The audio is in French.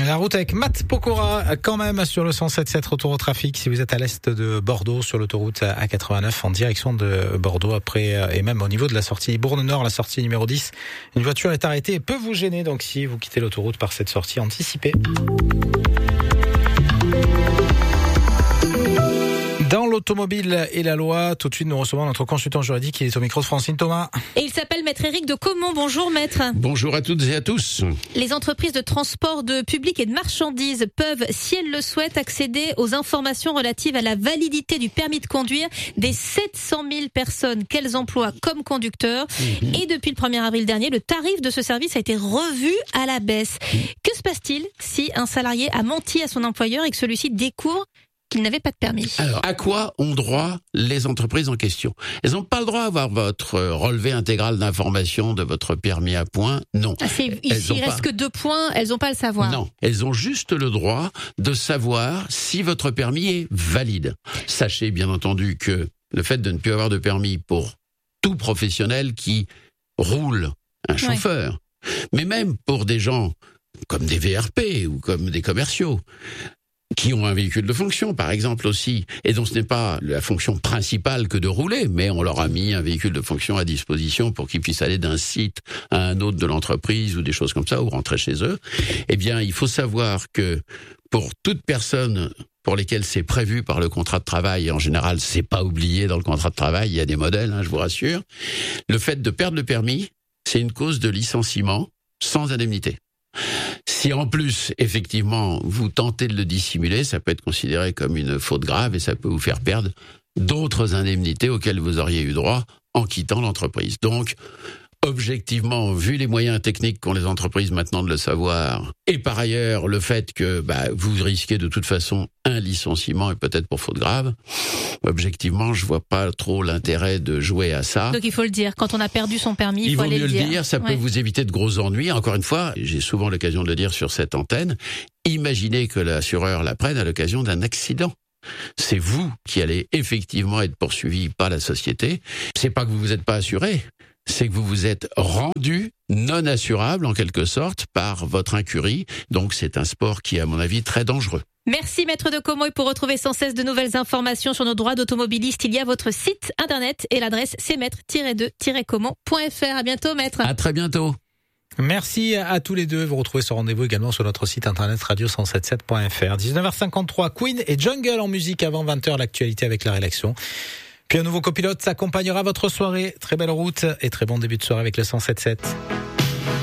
La route avec Matt Pokora quand même sur le 107.7 retour au trafic. Si vous êtes à l'est de Bordeaux sur l'autoroute A89 en direction de Bordeaux après et même au niveau de la sortie Bourne-Nord, la sortie numéro 10, une voiture est arrêtée et peut vous gêner. Donc si vous quittez l'autoroute par cette sortie, anticipez. Dans l'automobile et la loi, tout de suite nous recevons notre consultant juridique, il est au micro de Francine Thomas. Et il s'appelle Maître Éric de Caumont. Bonjour Maître. Bonjour à toutes et à tous. Les entreprises de transport de public et de marchandises peuvent, si elles le souhaitent, accéder aux informations relatives à la validité du permis de conduire des 700 000 personnes qu'elles emploient comme conducteurs. Et depuis le 1er avril dernier, le tarif de ce service a été revu à la baisse. Que se passe-t-il si un salarié a menti à son employeur et que celui-ci découvre qu'il n'avait pas de permis? Alors, à quoi ont droit les entreprises en question? Elles n'ont pas le droit d'avoir votre relevé intégral d'information de votre permis à points, non. Il reste que 2 points, elles n'ont pas à le savoir. Non, elles ont juste le droit de savoir si votre permis est valide. Sachez bien entendu que le fait de ne plus avoir de permis pour tout professionnel qui roule un chauffeur, mais même pour des gens comme des VRP ou comme des commerciaux, qui ont un véhicule de fonction, par exemple, aussi, et dont ce n'est pas la fonction principale que de rouler, mais on leur a mis un véhicule de fonction à disposition pour qu'ils puissent aller d'un site à un autre de l'entreprise ou des choses comme ça, ou rentrer chez eux. Eh bien, il faut savoir que pour toute personne pour lesquelles c'est prévu par le contrat de travail, et en général, c'est pas oublié dans le contrat de travail, il y a des modèles, je vous rassure, le fait de perdre le permis, c'est une cause de licenciement sans indemnité. Si en plus, effectivement, vous tentez de le dissimuler, ça peut être considéré comme une faute grave et ça peut vous faire perdre d'autres indemnités auxquelles vous auriez eu droit en quittant l'entreprise. Donc, objectivement, vu les moyens techniques qu'ont les entreprises maintenant de le savoir, et par ailleurs le fait que vous risquez de toute façon un licenciement et peut-être pour faute grave, objectivement, je vois pas trop l'intérêt de jouer à ça. Donc il faut le dire, quand on a perdu son permis, il faut aller le dire. Il vaut mieux le dire, ça peut vous éviter de gros ennuis. Encore une fois, j'ai souvent l'occasion de le dire sur cette antenne, imaginez que l'assureur la prenne à l'occasion d'un accident. C'est vous qui allez effectivement être poursuivi, pas la société. C'est pas que vous vous êtes pas assuré, c'est que vous vous êtes rendu non assurable en quelque sorte par votre incurie. Donc c'est un sport qui est à mon avis très dangereux. Merci Maître de Caumont, et pour retrouver sans cesse de nouvelles informations sur nos droits d'automobiliste, il y a votre site internet et l'adresse c'est maître-de-caumont.fr. À bientôt Maître. À très bientôt. Merci à tous les deux. Vous retrouvez ce rendez-vous également sur notre site internet radio177.fr. 19h53, Queen et Jungle en musique avant 20h, l'actualité avec la rédaction. Puis un nouveau copilote accompagnera votre soirée. Très belle route et très bon début de soirée avec le 107.7.